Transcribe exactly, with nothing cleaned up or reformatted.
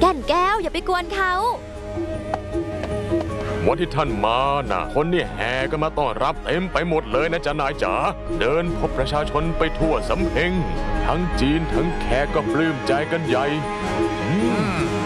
แก่นแก้วอย่าไปกวนเขาวันที่ท่านมาน่ะคนนี่แห่กันมาต้อนรับเต็มไปหมดเลยนะจ๊ะนายจ๋าเดินพบประชาชนไปทั่วสำเพ็งทั้งจีนทั้งแขกก็ปลื้มใจกันใหญ่